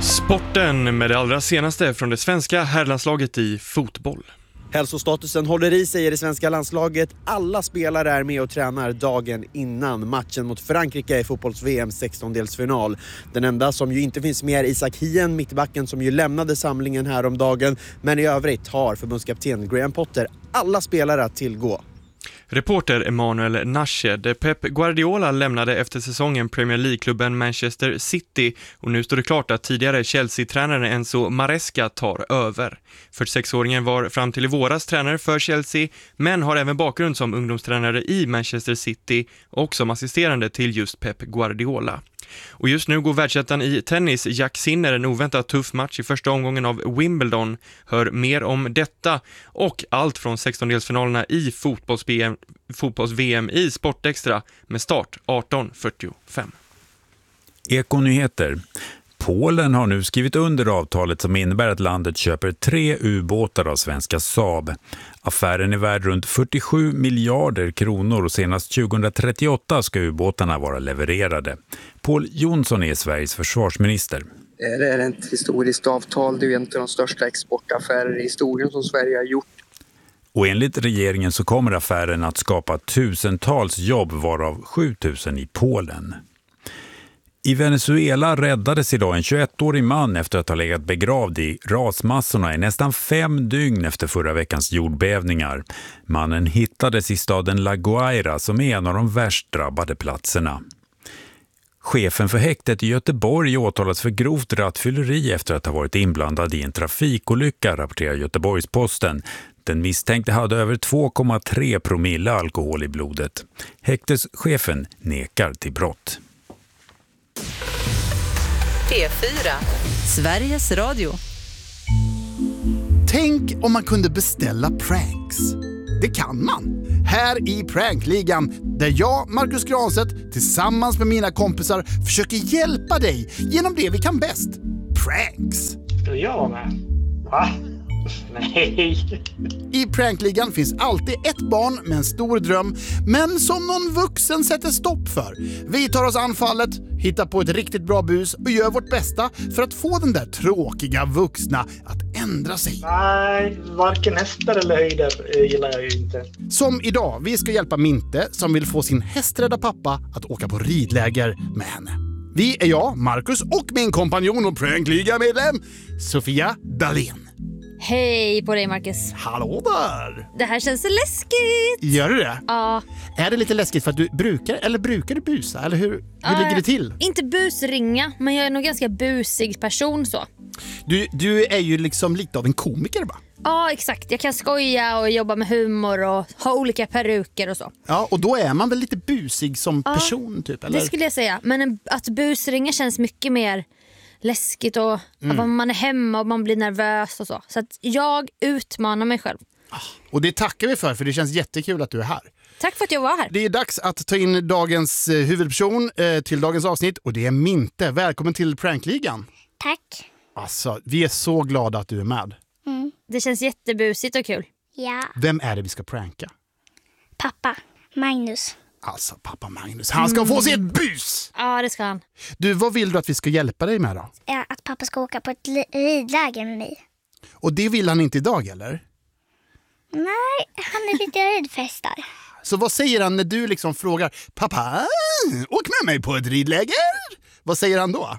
Sporten med det allra senaste från det svenska herrlandslaget i fotboll. Hälsostatusen håller i sig i det svenska landslaget. Alla spelare är med och tränar dagen innan matchen mot Frankrike i fotbolls-VM 16-delsfinal. Den enda som ju inte finns med är Isak Hien, mittbacken som ju lämnade samlingen här om dagen. Men i övrigt har förbundskapten Graham Potter alla spelare att tillgå. Reporter Emanuel Nashed. Pep Guardiola lämnade efter säsongen Premier League-klubben Manchester City och nu står det klart att tidigare Chelsea-tränaren Enzo Maresca tar över. 46-åringen var fram till i våras tränare för Chelsea men har även bakgrund som ungdomstränare i Manchester City och som assisterande till just Pep Guardiola. Och just nu går världsettan i tennis Jack Sinner en oväntat tuff match i första omgången av Wimbledon. Hör mer om detta och allt från 16-delsfinalerna i fotbolls-VM i Sportextra med start 18:45. Ekonyheter. Polen har nu skrivit under avtalet som innebär att landet köper 3 ubåtar av svenska Saab. Affären är värd runt 47 miljarder kronor och senast 2038 ska ubåtarna vara levererade. Pål Jonsson är Sveriges försvarsminister. Det är ett historiskt avtal, det är en av de största exportaffärer i historien som Sverige har gjort. Och enligt regeringen så kommer affären att skapa tusentals jobb varav 7000 i Polen. I Venezuela räddades idag en 21-årig man efter att ha legat begravd i rasmassorna i nästan 5 dygn efter förra veckans jordbävningar. Mannen hittades i staden La Guaira som är en av de värst drabbade platserna. Chefen för häktet i Göteborg åtalas för grovt rattfylleri efter att ha varit inblandad i en trafikolycka, rapporterar Göteborgs-Posten. Den misstänkte hade över 2,3 promille alkohol i blodet. Häkteschefen nekar till brott. P4, Sveriges Radio. Tänk om man kunde beställa pranks. Det kan man. Här i Prankligan, där jag, Marcus Granstedt, tillsammans med mina kompisar försöker hjälpa dig genom det vi kan bäst. Pranks. Ska jag med? Va? Nej. I Prankligan finns alltid ett barn med en stor dröm, men som någon vuxen sätter stopp för. Vi tar oss anfallet, hittar på ett riktigt bra bus och gör vårt bästa för att få den där tråkiga vuxna att ändra sig. Nej, varken hästar eller höjder gillar jag ju inte. Som idag, vi ska hjälpa Minte som vill få sin hästrädda pappa att åka på ridläger med henne. Vi är jag, Marcus, och min kompanjon och Prankliga-medlem, Sofia Dalén. Hej på dig, Marcus. Hallå där! Det här känns så läskigt. Gör du det? Ja. Är det lite läskigt för att du brukar du busa? Eller hur ligger det till? Inte busringa, men jag är nog ganska busig person så. Du är ju liksom lite av en komiker, va? Ja, exakt. Jag kan skoja och jobba med humor och ha olika peruker och så. Ja, och då är man väl lite busig som person, typ? Eller? Det skulle jag säga. Men att busringa känns mycket mer läskigt och att man är hemma och man blir nervös och så. Så att jag utmanar mig själv. Och det tackar vi för det känns jättekul att du är här. Tack för att jag var här. Det är dags att ta in dagens huvudperson till dagens avsnitt och det är Minte. Välkommen till Prankligan. Tack. Alltså, vi är så glada att du är med. Det känns jättebusigt och kul. Ja. Vem är det vi ska pranka? Pappa, Magnus. Alltså, pappa Magnus. Han ska få sig ett bus! Ja, det ska han. Du, vad vill du att vi ska hjälpa dig med då? Ja, att pappa ska åka på ett ridläger med mig. Och det vill han inte idag, eller? Nej, han är lite rädd för hästar. Så vad säger han när du liksom frågar pappa, åk med mig på ett ridläger? Vad säger han då?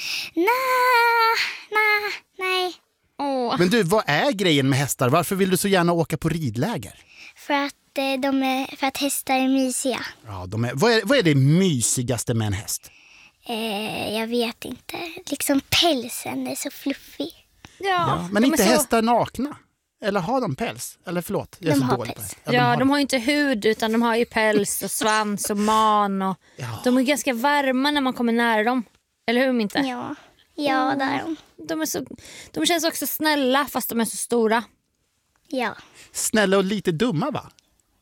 Nej. Åh. Men du, vad är grejen med hästar? Varför vill du så gärna åka på ridläger? För att hästar är mysiga. Ja, vad är det mysigaste med en häst? Jag vet inte. Liksom pälsen är så fluffig. Ja, men inte hästar nakna. Eller har de päls? Eller förlåt, jag är så dålig på det. Ja, de har ju inte hud utan de har ju päls och svans och man. Och de är ganska varma när man kommer nära dem. Eller hur, inte? Ja, där. De känns också snälla fast de är så stora. Ja. Snälla och lite dumma, va?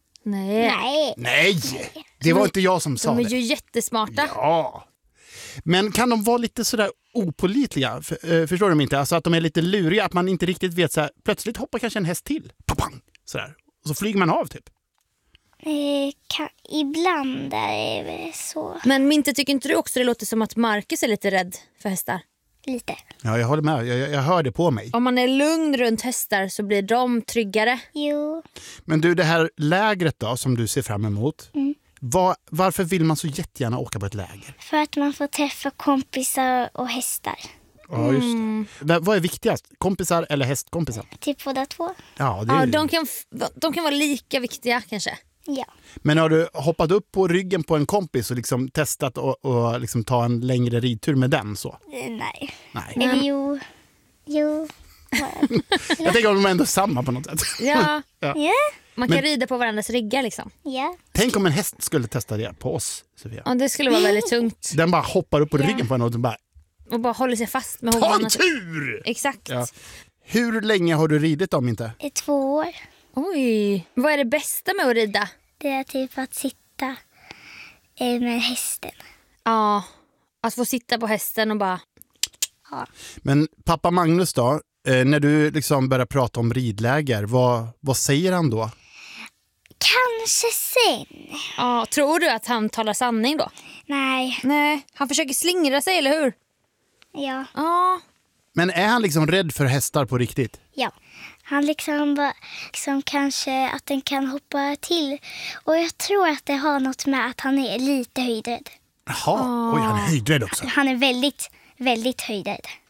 Nej. Det var inte jag som sa det. De är ju jättesmarta. Ja. Men kan de vara lite sådär opålitliga? Förstår du inte? Alltså att de är lite luriga, att man inte riktigt vet så här, plötsligt hoppar kanske en häst till. Papang! Sådär. Och så flyger man av typ. Ibland är det så. Men Minte, tycker inte du också det låter som att Marcus är lite rädd för hästar? Lite. Ja, jag håller med. Jag hör det på mig. Om man är lugn runt hästar så blir de tryggare. Jo. Men du, det här lägret då som du ser fram emot. Varför vill man så jättegärna åka på ett läger? För att man får träffa kompisar och hästar. Ja, just det. Vad är viktigast? Kompisar eller hästkompisar? Typ båda två. Ja, det är... De kan vara lika viktiga kanske. Ja. Men har du hoppat upp på ryggen på en kompis och liksom testat och liksom ta en längre ridtur med den så? Nej. Nej. Eller jo. Jag tänker att de är ändå samma på något sätt. Ja. Ja. Man kan rida på varandras ryggar liksom. Ja. Tänk om en häst skulle testa det på oss, Sofia. Ja, det skulle vara väldigt tungt. Den bara hoppar upp på ryggen på en och bara... Och bara håller sig fast med Ta hovarna. en tur! Exakt. Ja. Hur länge har du ridit om inte? I 2 år. Oj. Vad är det bästa med att rida? Det är typ att sitta med hästen. Ja, att få sitta på hästen och bara... Men pappa Magnus då, när du liksom börjar prata om ridläger, vad säger han då? Kanske sen. Ja, tror du att han talar sanning då? Nej. Nej, han försöker slingra sig, eller hur? Ja. Ja. Men är han liksom rädd för hästar på riktigt? Ja. Han liksom kanske att den kan hoppa till. Och jag tror att det har något med att han är lite höjdrädd. Jaha, oj, han är höjdrädd också. Han är väldigt, väldigt höjdrädd.